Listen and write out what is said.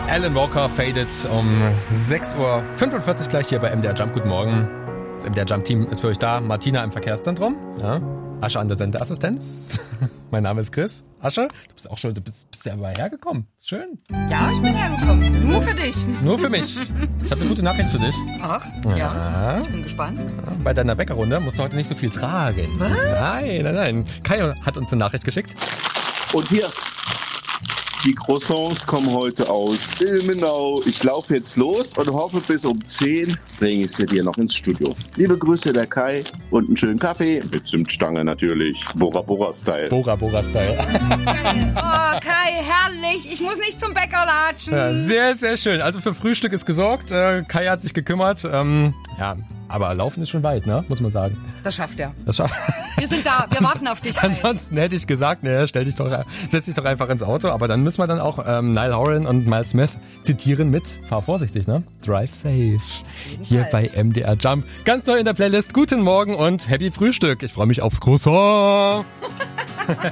Alan Walker Faded um 6.45 Uhr gleich hier bei MDR Jump. Guten Morgen. Das MDR Jump Team ist für euch da. Martina im Verkehrszentrum. Ja. Asche an der Sendeassistenz. Mein Name ist Chris. Asche, du bist ja mal hergekommen. Schön. Ja, ich bin hergekommen. Nur für dich. Nur für mich. Ich habe eine gute Nachricht für dich. Ach, ja. Ich bin gespannt. Bei deiner Bäckerrunde musst du heute nicht so viel tragen. Was? Nein. Kaio hat uns eine Nachricht geschickt. Und hier, die Croissants kommen heute aus Ilmenau. Ich laufe jetzt los und hoffe, bis um 10 bringe ich sie dir noch ins Studio. Liebe Grüße, der Kai, und einen schönen Kaffee mit Zimtstange natürlich. Bora Bora Style. Bora Bora Style. Oh, Kai, herrlich. Ich muss nicht zum Bäcker latschen. Ja, sehr, sehr schön. Also für Frühstück ist gesorgt. Kai hat sich gekümmert. Aber Laufen ist schon weit, ne? Muss man sagen. Das schafft er. Wir sind da, wir warten auf dich. Ansonsten hätte ich gesagt, setz dich doch einfach ins Auto. Aber dann müssen wir dann auch Niall Horan und Miles Smith zitieren mit, fahr vorsichtig, ne? Drive safe. Hier bei MDR Jump. Ganz neu in der Playlist. Guten Morgen und happy Frühstück. Ich freue mich aufs Croissant.